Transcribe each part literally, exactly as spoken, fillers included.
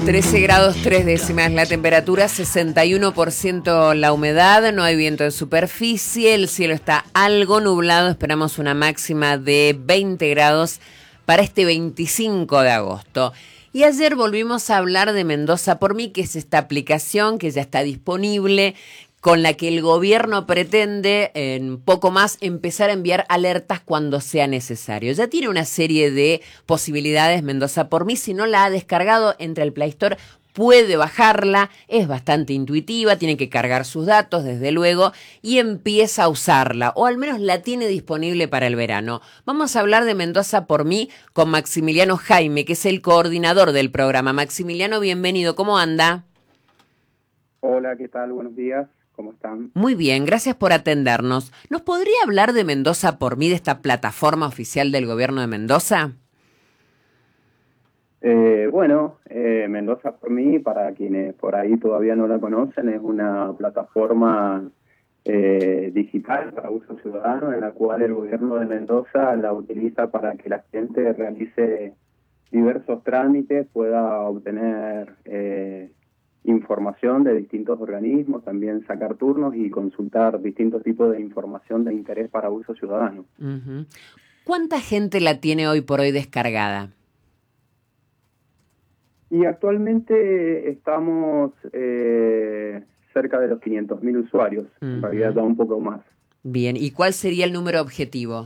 trece grados tres décimas la temperatura, sesenta y uno por ciento la humedad, no hay viento en superficie, el cielo está algo nublado, esperamos una máxima de veinte grados para este veinticinco de agosto. Y ayer volvimos a hablar de Mendoza por mí, que es esta aplicación que ya está disponible, con la que el gobierno pretende en poco más empezar a enviar alertas cuando sea necesario. Ya tiene una serie de posibilidades Mendoza por mí, si no la ha descargado, entre el Play Store, puede bajarla, es bastante intuitiva, tiene que cargar sus datos desde luego y empieza a usarla, o al menos la tiene disponible para el verano. Vamos a hablar de Mendoza por mí con Maximiliano Jaime, que es el coordinador del programa. Maximiliano, bienvenido, ¿cómo anda? Hola, ¿qué tal? Buenos días. ¿Cómo están? Muy bien, gracias por atendernos. ¿Nos podría hablar de Mendoza por mí, de esta plataforma oficial del gobierno de Mendoza? Eh, bueno, eh, Mendoza por mí, para quienes por ahí todavía no la conocen, es una plataforma eh, digital para uso ciudadano, en la cual el gobierno de Mendoza la utiliza para que la gente realice diversos trámites, pueda obtener eh, información de distintos organismos, también sacar turnos y consultar distintos tipos de información de interés para uso ciudadano. Uh-huh. ¿Cuánta gente la tiene hoy por hoy descargada? Y actualmente estamos eh, cerca de los quinientos mil usuarios, uh-huh. En realidad da un poco más. Bien, ¿y cuál sería el número objetivo?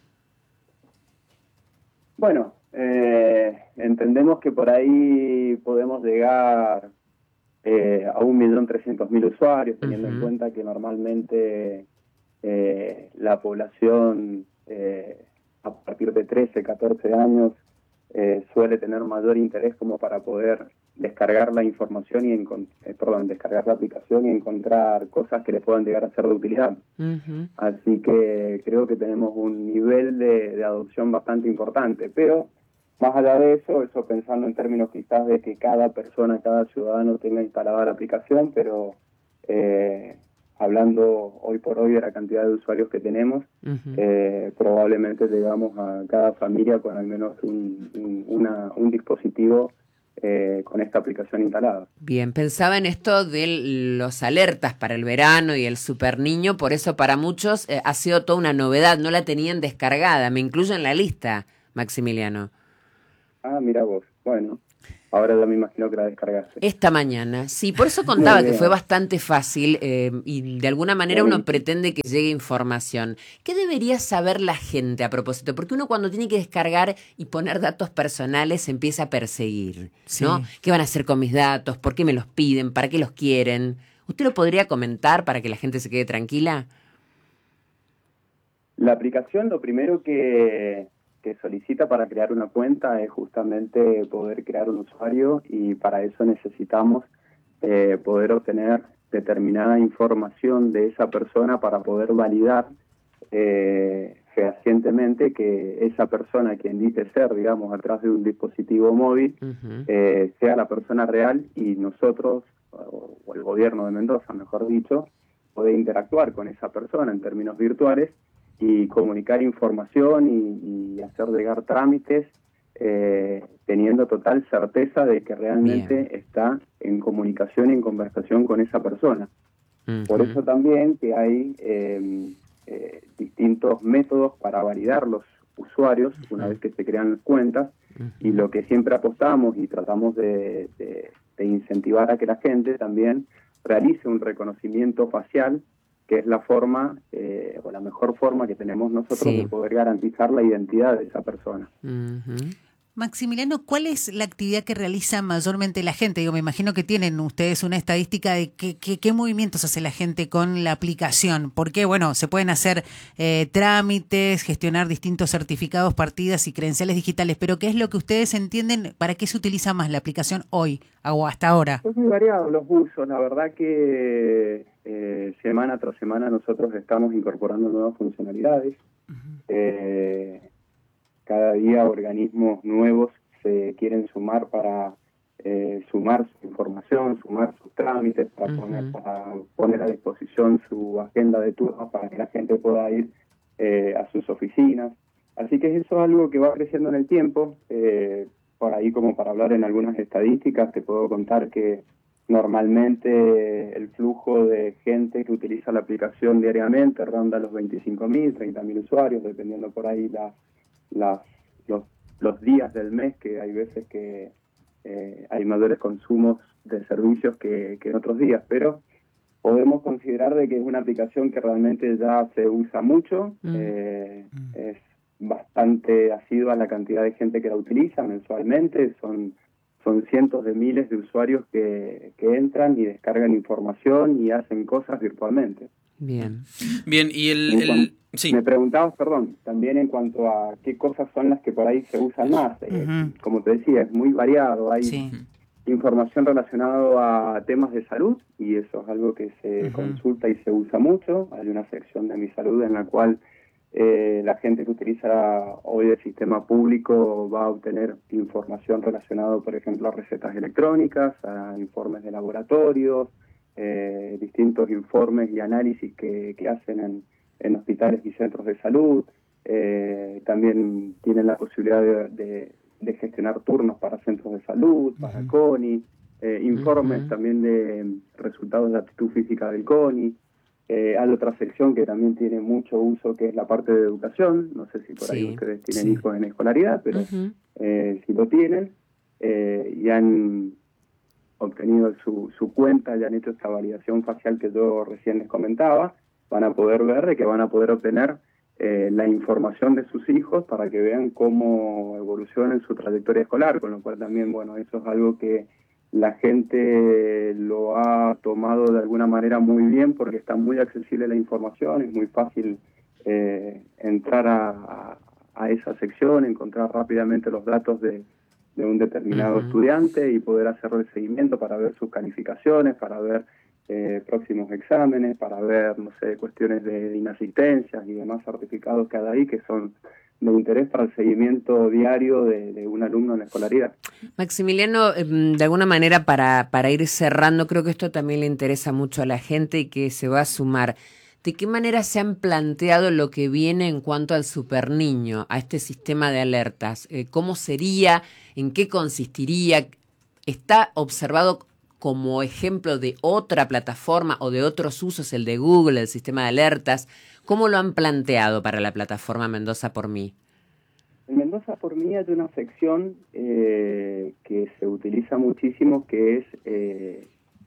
Bueno, eh, entendemos que por ahí podemos llegar Eh, a un millón trescientos mil usuarios, teniendo uh-huh. en cuenta que normalmente eh, la población eh, a partir de trece, catorce años eh, suele tener mayor interés como para poder descargar la información y encont- eh, perdón, descargar la aplicación y encontrar cosas que les puedan llegar a ser de utilidad. Uh-huh. Así que creo que tenemos un nivel de, de adopción bastante importante, pero más allá de eso, eso pensando en términos quizás de que cada persona, cada ciudadano tenga instalada la aplicación, pero eh, hablando hoy por hoy de la cantidad de usuarios que tenemos, uh-huh. eh, probablemente llegamos a cada familia con al menos un, un, una, un dispositivo eh, con esta aplicación instalada. Bien, pensaba en esto de los alertas para el verano y el super niño, por eso para muchos eh, ha sido toda una novedad, no la tenían descargada, me incluyo en la lista, Maximiliano. Ah, mira vos. Bueno, ahora ya me imagino que la descargaste. Esta mañana, sí, por eso contaba que fue bastante fácil eh, y de alguna manera uno pretende que llegue información. ¿Qué debería saber la gente a propósito? Porque uno cuando tiene que descargar y poner datos personales se empieza a perseguir, ¿no? Sí. ¿Qué van a hacer con mis datos? ¿Por qué me los piden? ¿Para qué los quieren? ¿Usted lo podría comentar para que la gente se quede tranquila? La aplicación, lo primero que... que solicita para crear una cuenta es justamente poder crear un usuario y para eso necesitamos eh, poder obtener determinada información de esa persona para poder validar eh, fehacientemente que esa persona, quien dice ser, digamos, atrás de un dispositivo móvil, uh-huh. eh, sea la persona real y nosotros, o, o el gobierno de Mendoza, mejor dicho, puede interactuar con esa persona en términos virtuales y comunicar información y, y hacer llegar trámites eh, teniendo total certeza de que realmente Bien. Está en comunicación y en conversación con esa persona. Uh-huh. Por eso también que hay eh, eh, distintos métodos para validar los usuarios una uh-huh. vez que se crean las cuentas uh-huh. y lo que siempre apostamos y tratamos de, de, de incentivar a que la gente también realice un reconocimiento facial, que es la forma, eh, o la mejor forma que tenemos nosotros sí. de poder garantizar la identidad de esa persona. Uh-huh. Maximiliano, ¿cuál es la actividad que realiza mayormente la gente? Digo, me imagino que tienen ustedes una estadística de qué, qué, qué movimientos hace la gente con la aplicación. Porque, bueno, se pueden hacer eh, trámites, gestionar distintos certificados, partidas y credenciales digitales, pero ¿qué es lo que ustedes entienden? ¿Para qué se utiliza más la aplicación hoy o hasta ahora? Es muy variado los usos. La verdad que eh, semana tras semana nosotros estamos incorporando nuevas funcionalidades. Uh-huh. Eh, Cada día organismos nuevos se quieren sumar para eh, sumar su información, sumar sus trámites, para, uh-huh. poner, para poner a disposición su agenda de turnos para que la gente pueda ir eh, a sus oficinas. Así que eso es algo que va creciendo en el tiempo. Eh, por ahí como para hablar en algunas estadísticas, te puedo contar que normalmente el flujo de gente que utiliza la aplicación diariamente ronda los veinticinco mil, treinta mil usuarios, dependiendo por ahí la, las, los, los días del mes, que hay veces que eh, hay mayores consumos de servicios que, que en otros días, pero podemos considerar de que es una aplicación que realmente ya se usa mucho, mm. eh, mm. es bastante asidua la cantidad de gente que la utiliza mensualmente, son, son cientos de miles de usuarios que, que entran y descargan información y hacen cosas virtualmente. Bien. Bien, y el... el... Cuanto, sí. Me preguntabas, perdón, también en cuanto a qué cosas son las que por ahí se usan más. Uh-huh. eh, como te decía, es muy variado, hay... Sí. información relacionada a temas de salud, y eso es algo que se uh-huh. consulta y se usa mucho. Hay una sección de Mi Salud en la cual eh, la gente que utiliza hoy el sistema público va a obtener información relacionada, por ejemplo, a recetas electrónicas, a informes de laboratorios, eh, distintos informes y análisis que, que hacen en, en hospitales y centros de salud. Eh, también tienen la posibilidad de, de de gestionar turnos para centros de salud, para uh-huh. CONI, eh, informes uh-huh. también de resultados de aptitud física del CONI. Eh, hay otra sección que también tiene mucho uso, que es la parte de educación. No sé si por sí, ahí ustedes tienen sí. hijos en escolaridad, pero uh-huh. eh, si lo tienen eh, y han obtenido su, su cuenta y han hecho esta validación facial que yo recién les comentaba, van a poder ver de que van a poder obtener Eh, la información de sus hijos para que vean cómo evoluciona en su trayectoria escolar, con lo cual también, bueno, eso es algo que la gente lo ha tomado de alguna manera muy bien, porque está muy accesible la información, es muy fácil eh, entrar a, a, a esa sección, encontrar rápidamente los datos de, de un determinado uh-huh. estudiante y poder hacer el seguimiento para ver sus calificaciones, para ver Eh, próximos exámenes, para ver, no sé, cuestiones de, de inasistencias y demás certificados que hay ahí que son de interés para el seguimiento diario de, de un alumno en la escolaridad. Maximiliano, de alguna manera para, para ir cerrando, creo que esto también le interesa mucho a la gente y que se va a sumar. ¿De qué manera se han planteado lo que viene en cuanto al superniño, a este sistema de alertas? Eh, ¿Cómo sería? ¿En qué consistiría? ¿Está observado como ejemplo de otra plataforma o de otros usos, el de Google, el sistema de alertas? ¿Cómo lo han planteado para la plataforma Mendoza por Mí? En Mendoza por Mí hay una sección eh, que se utiliza muchísimo, que es eh,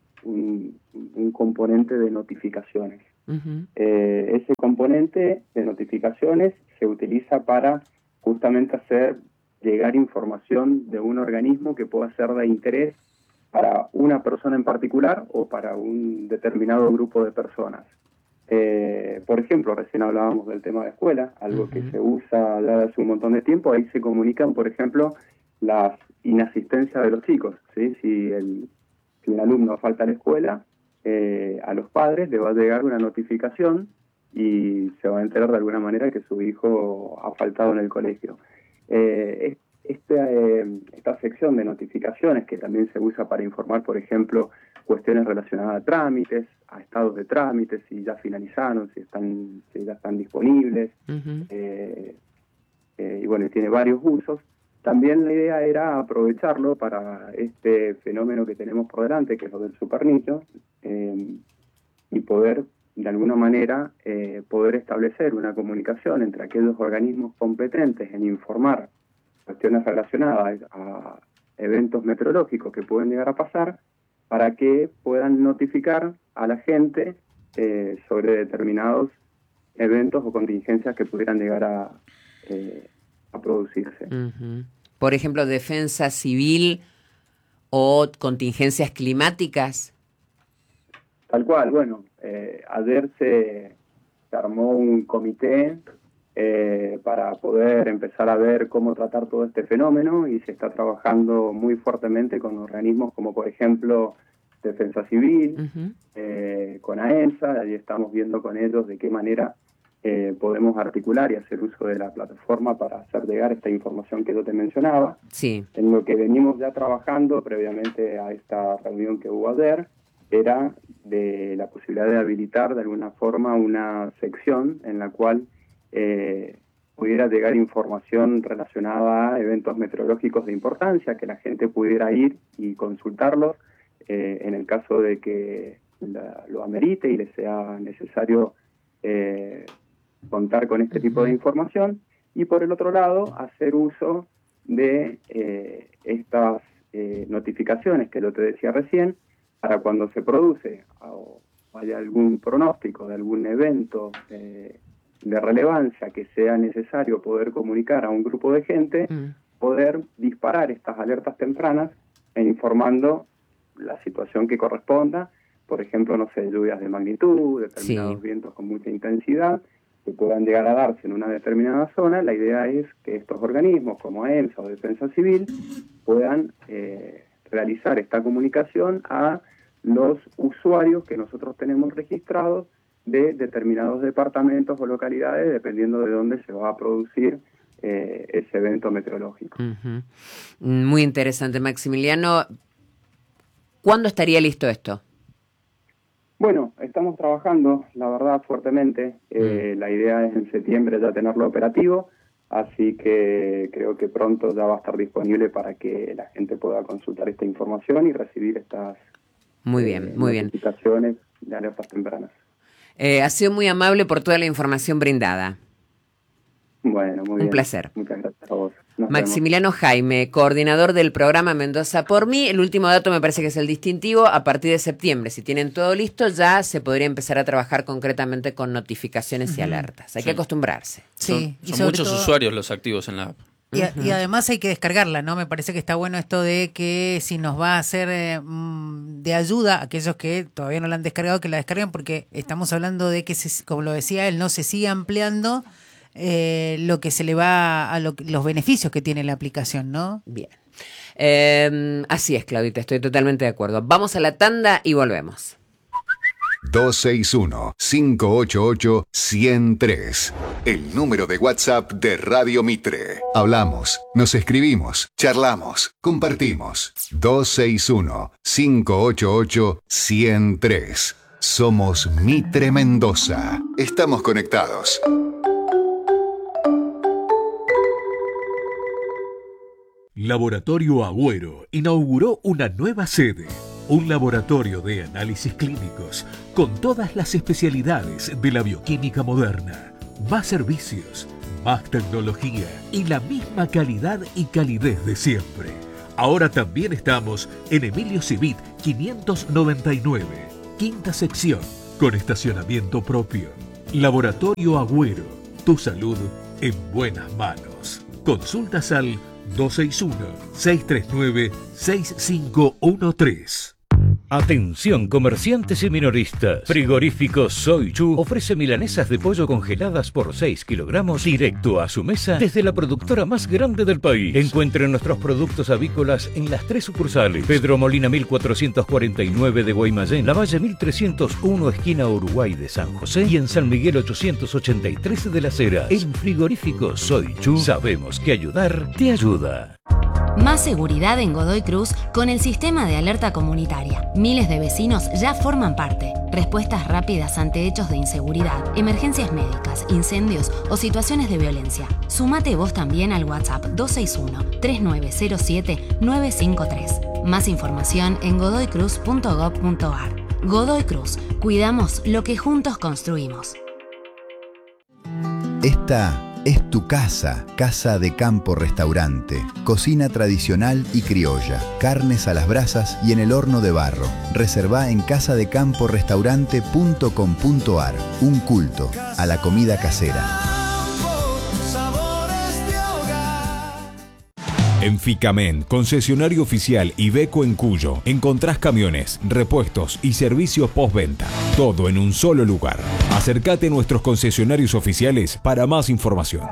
un, un componente de notificaciones. Uh-huh. Eh, ese componente de notificaciones se utiliza para justamente hacer llegar información de un organismo que pueda ser de interés para una persona en particular o para un determinado grupo de personas. Eh, por ejemplo, recién hablábamos del tema de escuela, algo uh-huh. que se usa ya hace un montón de tiempo. Ahí se comunican, por ejemplo, las inasistencias de los chicos, ¿sí? Si el, si un alumno falta a la escuela, eh, a los padres le va a llegar una notificación y se va a enterar de alguna manera que su hijo ha faltado en el colegio. Eh, Esta, eh, esta sección de notificaciones, que también se usa para informar, por ejemplo, cuestiones relacionadas a trámites, a estados de trámites, si ya finalizaron, si están, si ya están disponibles, uh-huh. eh, eh, y bueno, tiene varios usos. También la idea era aprovecharlo para este fenómeno que tenemos por delante, que es lo del superniño, eh, y poder, de alguna manera, eh, poder establecer una comunicación entre aquellos organismos competentes en informar cuestiones relacionadas a eventos meteorológicos que pueden llegar a pasar, para que puedan notificar a la gente eh, sobre determinados eventos o contingencias que pudieran llegar a, eh, a producirse. Uh-huh. Por ejemplo, defensa civil o contingencias climáticas. Tal cual, bueno, eh, ayer se, se armó un comité Eh, para poder empezar a ver cómo tratar todo este fenómeno, y se está trabajando muy fuertemente con organismos como, por ejemplo, Defensa Civil, uh-huh. eh, con AENSA. Allí estamos viendo con ellos de qué manera eh, podemos articular y hacer uso de la plataforma para hacer llegar esta información que yo te mencionaba. Sí. En lo que venimos ya trabajando previamente a esta reunión que hubo ayer era de la posibilidad de habilitar de alguna forma una sección en la cual Eh, pudiera llegar información relacionada a eventos meteorológicos de importancia, que la gente pudiera ir y consultarlos eh, en el caso de que la, lo amerite y le sea necesario eh, contar con este tipo de información. Y por el otro lado, hacer uso de eh, estas eh, notificaciones que lo te decía recién, para cuando se produce o haya algún pronóstico de algún evento eh, de relevancia que sea necesario poder comunicar a un grupo de gente, mm. poder disparar estas alertas tempranas e informando la situación que corresponda, por ejemplo, no sé, lluvias de magnitud, determinados sí. vientos con mucha intensidad, que puedan llegar a darse en una determinada zona. La idea es que estos organismos como EMSA o Defensa Civil puedan eh, realizar esta comunicación a los usuarios que nosotros tenemos registrados de determinados departamentos o localidades, dependiendo de dónde se va a producir eh, ese evento meteorológico. Uh-huh. Muy interesante, Maximiliano. ¿Cuándo estaría listo esto? Bueno, estamos trabajando, la verdad, fuertemente. Eh, mm. La idea es en septiembre ya tenerlo operativo, así que creo que pronto ya va a estar disponible para que la gente pueda consultar esta información y recibir estas muy bien, eh, muy notificaciones bien. de alertas tempranas. Eh, ha sido muy amable por toda la información brindada. Bueno, muy Un bien. Un placer. Muchas gracias a vos. Nos Maximiliano vemos. Jaime, coordinador del programa Mendoza por mí. El último dato me parece que es el distintivo. A partir de septiembre, si tienen todo listo, ya se podría empezar a trabajar concretamente con notificaciones uh-huh. y alertas. Hay sí. que acostumbrarse. Sí, son, son muchos todo, usuarios los activos en la app. Y, uh-huh. y además hay que descargarla, ¿no? Me parece que está bueno esto de que si nos va a hacer eh, de ayuda a aquellos que todavía no la han descargado, que la descarguen, porque estamos hablando de que, se, como lo decía él, no se siga ampliando Eh, lo que se le va a lo, los beneficios que tiene la aplicación, ¿no? Bien. Eh, así es, Claudita, estoy totalmente de acuerdo. Vamos a la tanda y volvemos. dos seis uno, cinco ocho ocho, uno cero tres. El número de WhatsApp de Radio Mitre. Hablamos, nos escribimos, charlamos, compartimos. dos seis uno, cinco ocho ocho, uno cero tres. Somos Mitre Mendoza. Estamos conectados. Laboratorio Agüero inauguró una nueva sede, un laboratorio de análisis clínicos con todas las especialidades de la bioquímica moderna, más servicios, más tecnología y la misma calidad y calidez de siempre. Ahora también estamos en Emilio Civit quinientos noventa y nueve, quinta sección, con estacionamiento propio. Laboratorio Agüero, tu salud en buenas manos. Consultas al dos seis uno, seis tres nueve, seis cinco uno tres. Atención comerciantes y minoristas. Frigorífico Soy Chu ofrece milanesas de pollo congeladas por seis kilogramos directo a su mesa desde la productora más grande del país. Encuentren nuestros productos avícolas en las tres sucursales: Pedro Molina mil cuatrocientos cuarenta y nueve de Guaymallén, Lavalle mil trescientos uno esquina Uruguay de San José y en San Miguel ochocientos ochenta y tres de Las Heras. En Frigorífico Soy Chu sabemos que ayudar te ayuda. Más seguridad en Godoy Cruz con el sistema de alerta comunitaria. Miles de vecinos ya forman parte. Respuestas rápidas ante hechos de inseguridad, emergencias médicas, incendios o situaciones de violencia. Sumate vos también al WhatsApp dos seis uno, tres nueve cero siete, nueve cinco tres. Más información en godoy cruz punto gob punto ar. Godoy Cruz. Cuidamos lo que juntos construimos. Esta es tu casa, Casa de Campo Restaurante. Cocina tradicional y criolla, carnes a las brasas y en el horno de barro. Reservá en casa de campo restaurante punto com punto ar. Un culto a la comida casera. En Ficamen, concesionario oficial Iveco en Cuyo, encontrás camiones, repuestos y servicios postventa. Todo en un solo lugar. Acércate a nuestros concesionarios oficiales para más información.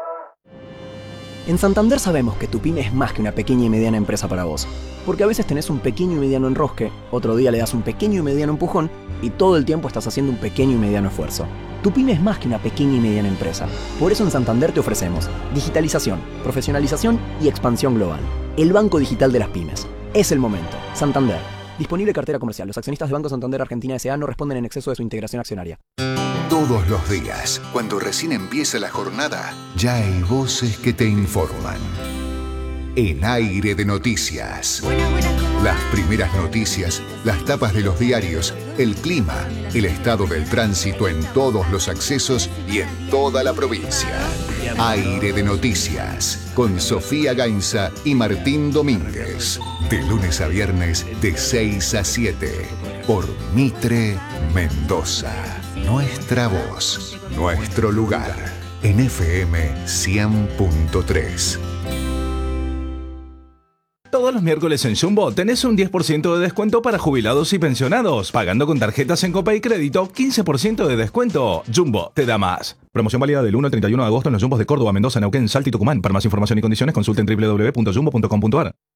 En Santander sabemos que tu pyme es más que una pequeña y mediana empresa para vos. Porque a veces tenés un pequeño y mediano enrosque, otro día le das un pequeño y mediano empujón y todo el tiempo estás haciendo un pequeño y mediano esfuerzo. Tu pyme es más que una pequeña y mediana empresa. Por eso en Santander te ofrecemos digitalización, profesionalización y expansión global. El banco digital de las pymes. Es el momento. Santander. Disponible cartera comercial. Los accionistas de Banco Santander Argentina S A no responden en exceso de su integración accionaria. Todos los días, cuando recién empieza la jornada, ya hay voces que te informan. En Aire de Noticias. Las primeras noticias, las tapas de los diarios, el clima, el estado del tránsito en todos los accesos y en toda la provincia. Aire de Noticias, con Sofía Gainza y Martín Domínguez. De lunes a viernes, de seis a siete. Por Mitre Mendoza. Nuestra voz, nuestro lugar. En F M cien punto tres. Todos los miércoles en Jumbo tenés un diez por ciento de descuento para jubilados y pensionados. Pagando con tarjetas en Copa y Crédito, quince por ciento de descuento. Jumbo, te da más. Promoción válida del uno al treinta y uno de agosto en los Jumbos de Córdoba, Mendoza, Neuquén, Salta y Tucumán. Para más información y condiciones consulten doble u doble u doble u punto jumbo punto com punto a r.